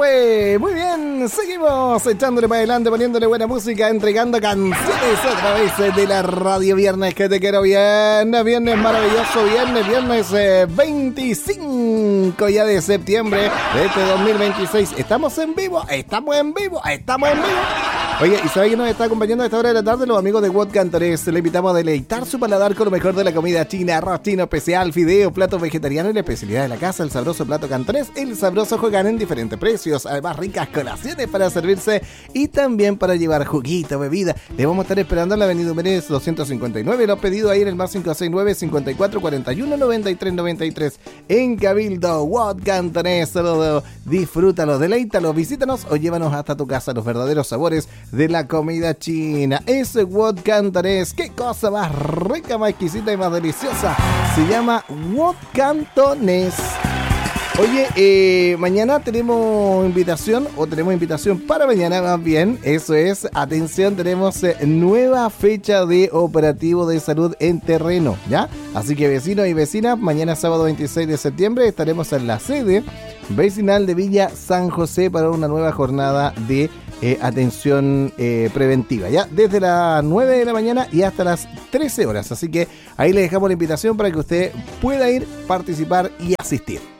pues, muy bien, seguimos echándole para adelante, poniéndole buena música, entregando canciones otra vez de la radio. Viernes que te quiero, viernes maravilloso, viernes 25 ya de septiembre de este 2026. Estamos en vivo. Oye, ¿y sabe que nos está acompañando a esta hora de la tarde? Los amigos de What Cantonés. Le invitamos a deleitar su paladar con lo mejor de la comida china, arroz chino especial, fideo, platos vegetarianos y la especialidad de la casa, el sabroso plato cantonés, el sabroso Hogan en diferentes precios, además ricas colaciones para servirse y también para llevar juguito, bebida. Le vamos a estar esperando en la avenida Humérez 259, los pedidos ahí en el más 569 54 41 93 93 en Cabildo. What Cantonés, disfrútalo, deleítalo, visítanos o llévanos hasta tu casa los verdaderos sabores de la comida china. Ese What Cantonés, qué cosa más rica, más exquisita y más deliciosa. Se llama What Cantonés. Oye, mañana tenemos invitación para mañana más bien. Eso es, atención, tenemos nueva fecha de operativo de salud en terreno, ¿ya? Así que vecinos y vecinas, mañana sábado 26 de septiembre estaremos en la sede vecinal de Villa San José para una nueva jornada de atención preventiva, ya desde las 9 de la mañana y hasta las 13 horas. Así que ahí le dejamos la invitación para que usted pueda ir, participar y asistir.